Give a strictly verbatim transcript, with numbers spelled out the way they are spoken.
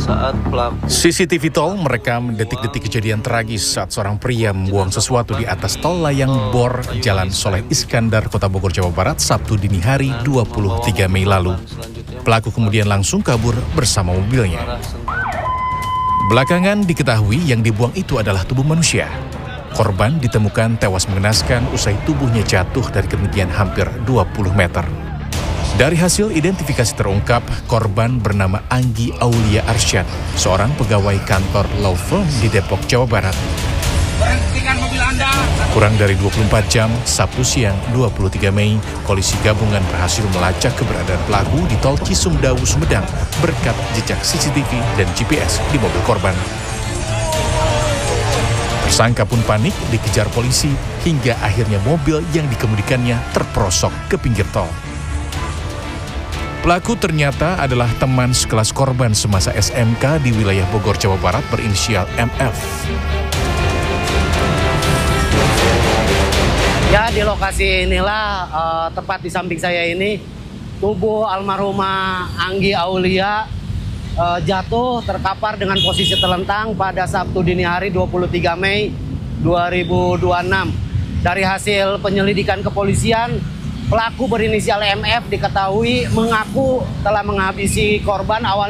saat pelaku. C C T V tol merekam detik-detik kejadian tragis saat seorang pria membuang sesuatu di atas tol layang bor Jalan Soleh Iskandar, Kota Bogor, Jawa Barat, Sabtu dini hari dua puluh tiga Mei lalu. Pelaku kemudian langsung kabur bersama mobilnya. Belakangan diketahui yang dibuang itu adalah tubuh manusia. Korban ditemukan tewas mengenaskan usai tubuhnya jatuh dari ketinggian hampir dua puluh meter. Dari hasil identifikasi terungkap, korban bernama Anggi Aulia Arsyad, seorang pegawai kantor law firm di Depok, Jawa Barat. Berhentikan mobil Anda. Kurang dari dua puluh empat jam, Sabtu siang dua puluh tiga Mei, polisi gabungan berhasil melacak keberadaan pelaku di tol Cisumdawu, Sumedang berkat jejak C C T V dan G P S di mobil korban. Tersangka pun panik dikejar polisi hingga akhirnya mobil yang dikemudikannya terperosok ke pinggir tol. Pelaku ternyata adalah teman sekelas korban semasa S M K di wilayah Bogor, Jawa Barat berinisial M F. Ya, di lokasi inilah, uh, tepat di samping saya ini, tubuh almarhumah Anggi Aulia uh, jatuh terkapar dengan posisi terlentang pada Sabtu dini hari dua puluh tiga Mei dua ribu dua puluh enam. Dari hasil penyelidikan kepolisian, pelaku berinisial M F diketahui mengaku telah menghabisi korban awal